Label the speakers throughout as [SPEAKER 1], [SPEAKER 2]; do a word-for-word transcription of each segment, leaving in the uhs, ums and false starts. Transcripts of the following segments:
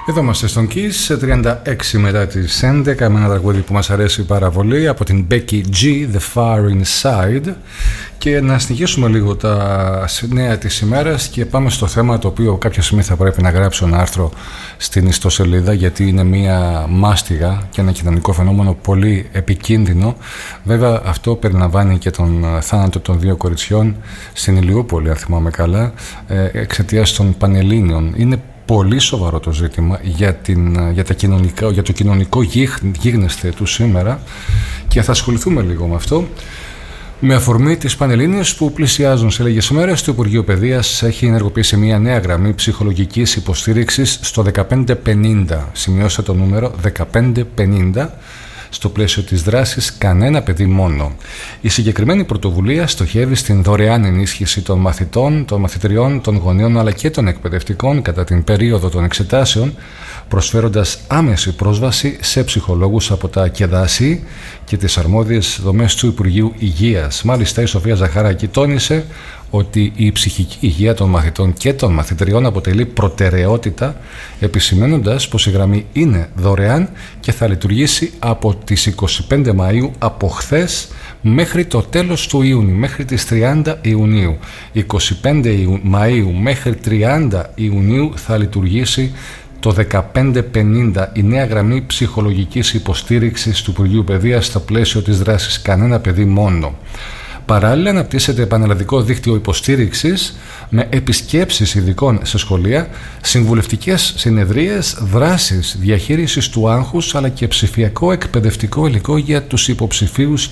[SPEAKER 1] Εδώ είμαστε στον Kiss, τριάντα έξι μετά τις έντεκα, με ένα τραγούδι που μας αρέσει πάρα πολύ από την Becky G, The Far Inside. Και να συνεχίσουμε λίγο τα νέα της ημέρας και πάμε στο θέμα το οποίο κάποια στιγμή θα πρέπει να γράψω ένα άρθρο στην ιστοσελίδα, γιατί είναι μια μάστιγα και ένα κοινωνικό φαινόμενο πολύ επικίνδυνο. Βέβαια αυτό περιλαμβάνει και τον θάνατο των δύο κοριτσιών στην Ηλιούπολη, αν θυμάμαι καλά, εξαιτίας των Πανελλήνιων. Είναι πολύ σοβαρό το ζήτημα για, την, για, τα κοινωνικά, για το κοινωνικό γίγνεσθε του σήμερα και θα ασχοληθούμε λίγο με αυτό. Με αφορμή τις Πανελλήνιες που πλησιάζουν σε λίγες ημέρες, το Υπουργείο Παιδείας έχει ενεργοποιήσει μια νέα γραμμή ψυχολογικής υποστήριξης στο δεκαπέντε πενήντα. Σημειώστε το νούμερο δεκαπέντε πενήντα. Στο πλαίσιο της δράσης «Κανένα παιδί μόνο». Η συγκεκριμένη πρωτοβουλία στοχεύει στην δωρεάν ενίσχυση των μαθητών, των μαθητριών, των γονέων αλλά και των εκπαιδευτικών κατά την περίοδο των εξετάσεων, προσφέροντας άμεση πρόσβαση σε ψυχολόγους από τα ΚΕΔΑΣΗ και τις αρμόδιες δομές του Υπουργείου Υγείας. Μάλιστα, η Σοφία Ζαχαράκη τόνισε ότι η ψυχική υγεία των μαθητών και των μαθητριών αποτελεί προτεραιότητα, επισημαίνοντας πως η γραμμή είναι δωρεάν και θα λειτουργήσει από τις είκοσι πέντε Μαΐου, από χθες μέχρι το τέλος του Ιούνιου, μέχρι τις τριάντα Ιουνίου. είκοσι πέντε Μαΐου μέχρι τριάντα Ιουνίου θα λειτουργήσει το δεκαπέντε πενήντα, η νέα γραμμή ψυχολογικής υποστήριξης του Υπουργείου Παιδείας στο πλαίσιο της δράσης «Κανένα παιδί μόνο». Παράλληλα, αναπτύσσεται πανελλαδικό δίκτυο υποστήριξης με επισκέψεις ειδικών σε σχολεία, συμβουλευτικές συνεδρίες, δράσεις διαχείρισης του άγχους αλλά και ψηφιακό εκπαιδευτικό υλικό για τους υποψηφίους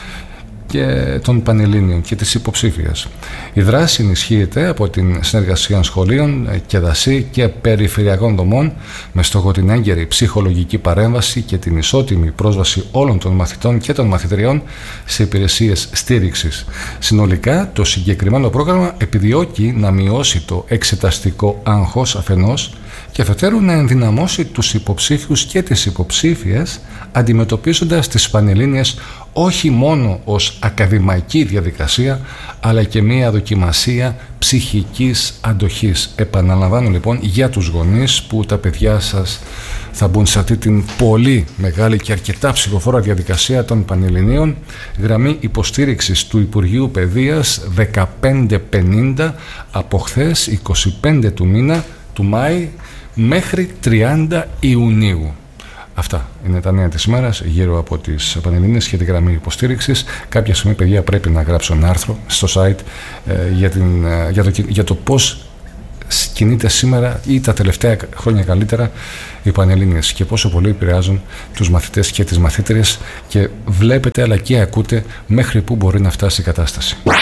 [SPEAKER 1] και των Πανελλήνιων και της υποψήφιας. Η δράση ενισχύεται από την συνεργασία σχολείων, ΚΕΔΑΣΗ και περιφερειακών δομών με στόχο την έγκαιρη ψυχολογική παρέμβαση και την ισότιμη πρόσβαση όλων των μαθητών και των μαθητριών σε υπηρεσίες στήριξης. Συνολικά, το συγκεκριμένο πρόγραμμα επιδιώκει να μειώσει το εξεταστικό άγχος αφενός και αφετέρου να ενδυναμώσει τους υποψήφιους και τις υποψήφιες, αντιμετωπίζοντας τις Πανελλήνιες όχι μόνο ως ακαδημαϊκή διαδικασία αλλά και μια δοκιμασία ψυχικής αντοχής. Επαναλαμβάνω λοιπόν για τους γονείς που τα παιδιά σας θα μπουν σε αυτή την πολύ μεγάλη και αρκετά ψυχοφόρα διαδικασία των Πανελληνίων, γραμμή υποστήριξης του Υπουργείου Παιδείας δεκαπέντε πενήντα από χθες είκοσι πέντε του μήνα του Μάη μέχρι τριάντα Ιουνίου. Αυτά είναι τα νέα της ημέρας γύρω από τις Πανελλήνιες και τη γραμμή υποστήριξης. Κάποια στιγμή, παιδιά, πρέπει να γράψω ένα άρθρο στο site ε, για, την, ε, για, το, για το πώς κινείται σήμερα ή τα τελευταία χρόνια καλύτερα οι Πανελλήνιες και πόσο πολύ επηρεάζουν τους μαθητές και τις μαθήτριες, και βλέπετε αλλά και ακούτε μέχρι που μπορεί να φτάσει η κατάσταση.